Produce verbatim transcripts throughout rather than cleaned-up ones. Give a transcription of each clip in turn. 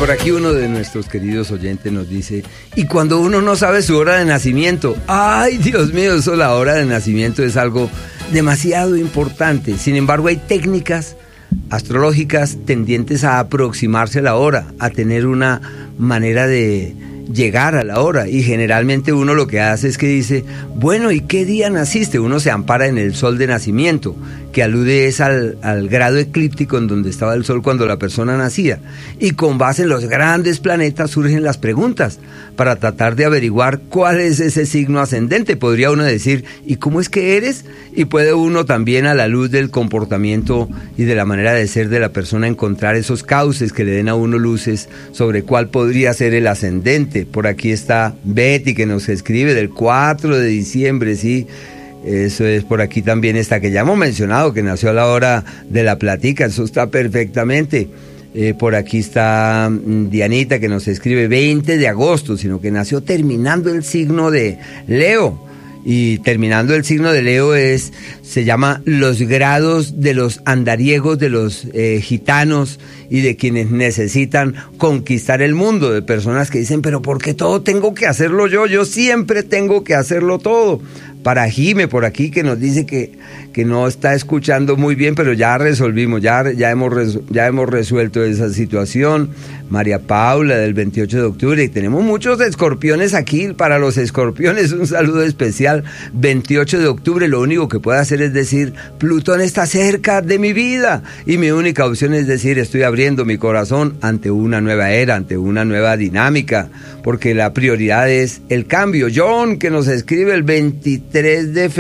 por aquí uno de nuestros queridos oyentes nos dice, y cuando uno no sabe su hora de nacimiento, ay Dios mío, eso la hora de nacimiento es algo demasiado importante. Sin embargo, hay técnicas astrológicas tendientes a aproximarse a la hora, a tener una manera de llegar a la hora, y generalmente uno lo que hace es que dice, bueno, ¿y qué día naciste? Uno se ampara en el sol de nacimiento, que alude es al, al grado eclíptico en donde estaba el sol cuando la persona nacía, y con base en los grandes planetas surgen las preguntas para tratar de averiguar cuál es ese signo ascendente. Podría uno decir, ¿y cómo es que eres? Y puede uno también, a la luz del comportamiento y de la manera de ser de la persona, encontrar esos cauces que le den a uno luces sobre cuál podría ser el ascendente. Por aquí está Betty, que nos escribe del cuatro de diciembre, sí. Eso es, por aquí también está, que ya hemos mencionado, que nació a la hora de la platica, eso está perfectamente. Eh, por aquí está mm, Dianita, que nos escribe veinte de agosto, sino que nació terminando el signo de Leo. Y terminando el signo de Leo es, se llama los grados de los andariegos, de los eh, gitanos y de quienes necesitan conquistar el mundo, de personas que dicen, pero ¿por qué todo tengo que hacerlo yo? Yo siempre tengo que hacerlo todo. Para Jime por aquí, que nos dice que, que no está escuchando muy bien, pero ya resolvimos, ya, ya, hemos, ya hemos resuelto esa situación. María Paula, del veintiocho de octubre, y tenemos muchos escorpiones aquí. Para los escorpiones un saludo especial. Veintiocho de octubre, lo único que puedo hacer es decir, Plutón está cerca de mi vida, y mi única opción es decir, estoy abriendo mi corazón ante una nueva era, ante una nueva dinámica, porque la prioridad es el cambio. John, que nos escribe el veintitrés de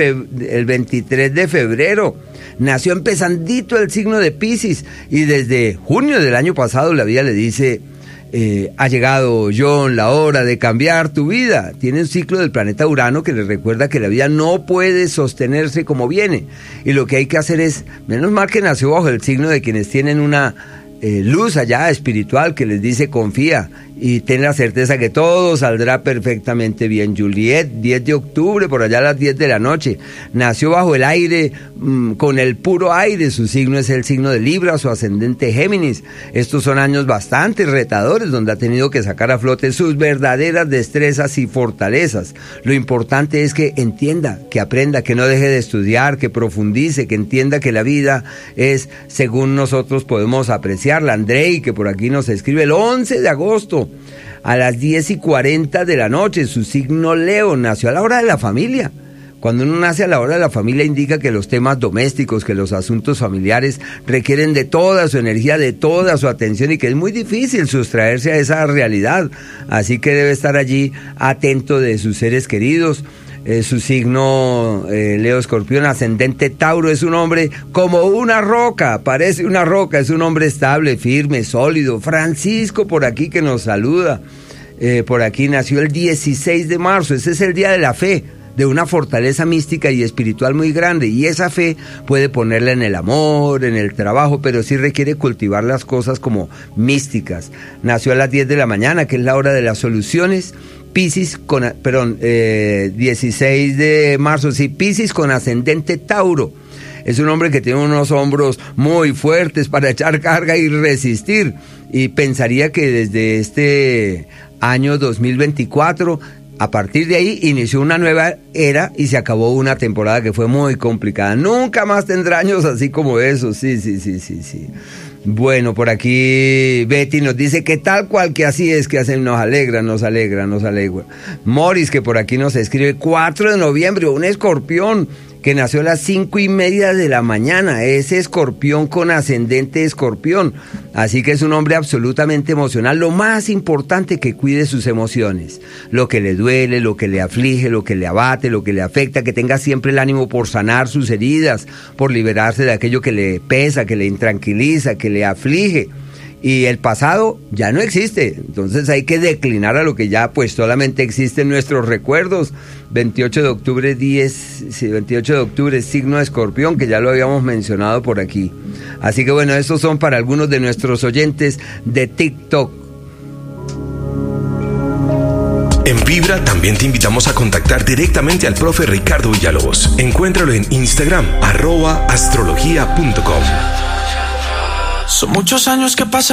febrero, nació empezandito el signo de Piscis, y desde junio del año pasado la vida le dice, eh, ha llegado, John, la hora de cambiar tu vida. Tiene un ciclo del planeta Urano que le recuerda que la vida no puede sostenerse como viene, y lo que hay que hacer es, menos mal que nació bajo el signo de quienes tienen una eh, luz allá espiritual que les dice, confía y ten la certeza que todo saldrá perfectamente bien. Juliet, diez de octubre, por allá a las diez de la noche, nació bajo el aire, mmm, con el puro aire. Su signo es el signo de Libra, su ascendente Géminis. Estos son años bastante retadores, donde ha tenido que sacar a flote sus verdaderas destrezas y fortalezas. Lo importante es que entienda, que aprenda, que no deje de estudiar, que profundice, que entienda que la vida es según nosotros podemos apreciarla. Andrei, que por aquí nos escribe el once de agosto, a las diez y cuarenta de la noche, su signo Leo, nació a la hora de la familia. Cuando uno nace a la hora de la familia indica que los temas domésticos, que los asuntos familiares requieren de toda su energía, de toda su atención, y que es muy difícil sustraerse a esa realidad. Así que debe estar allí atento de sus seres queridos. Eh, su signo, eh, Leo Escorpión, ascendente Tauro, es un hombre como una roca, parece una roca, es un hombre estable, firme, sólido. Francisco por aquí, que nos saluda, eh, por aquí nació el dieciséis de marzo, ese es el día de la fe, de una fortaleza mística y espiritual muy grande, y esa fe puede ponerla en el amor, en el trabajo, pero sí requiere cultivar las cosas como místicas. Nació a las diez de la mañana, que es la hora de las soluciones. Piscis con, perdón, eh, dieciséis de marzo, sí, Piscis con ascendente Tauro. Es un hombre que tiene unos hombros muy fuertes para echar carga y resistir, y pensaría que desde este año dos mil veinticuatro, a partir de ahí, inició una nueva era y se acabó una temporada que fue muy complicada. Nunca más tendrá años así como esos, sí, sí, sí, sí, sí. Bueno, por aquí Betty nos dice que tal cual que así es, que hacen, nos alegra, nos alegra, nos alegra. Morris, que por aquí nos escribe cuatro de noviembre, un escorpión que nació a las cinco y media de la mañana, ese escorpión con ascendente escorpión, así que es un hombre absolutamente emocional. Lo más importante, que cuide sus emociones, lo que le duele, lo que le aflige, lo que le abate, lo que le afecta, que tenga siempre el ánimo por sanar sus heridas, por liberarse de aquello que le pesa, que le intranquiliza, que le aflige. Y el pasado ya no existe, entonces hay que declinar a lo que ya pues solamente existen nuestros recuerdos. veintiocho de octubre, diez, sí, veintiocho de octubre, signo de Escorpión, que ya lo habíamos mencionado por aquí. Así que bueno, estos son para algunos de nuestros oyentes de TikTok. En Vibra también te invitamos a contactar directamente al profe Ricardo Villalobos. Encuéntralo en Instagram, arroba astrología punto com. Son muchos años que pasan